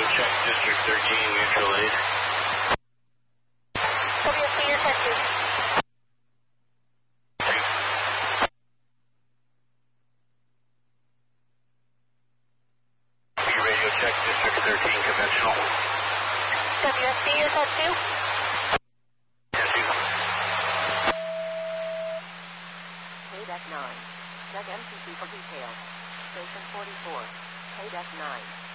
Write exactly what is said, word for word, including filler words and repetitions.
check District thirteen, mutual aid. W S C, you're set two. Radio check District thirteen, conventional. W S C, you're set two. K D E C nine. Check M C C for details. Station forty-four. K D E C nine.